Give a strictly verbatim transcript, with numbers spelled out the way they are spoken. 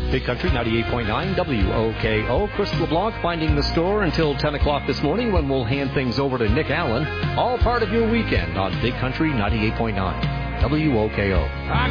Big Country ninety-eight point nine W O K O. Chris LeBlanc finding the store until ten o'clock this morning when we'll hand things over to Nick Allen. All part of your weekend on Big Country ninety-eight point nine W O K O.